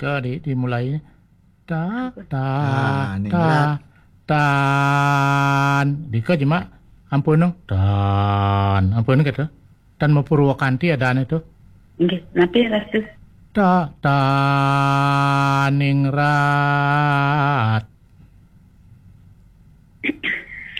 Ke dimulai. Ta ning berat. tan. Dika jema ampun nang tan. Ampun kata. Tan Purwakanti ada itu. Nggih, napa rasa? Ningrat.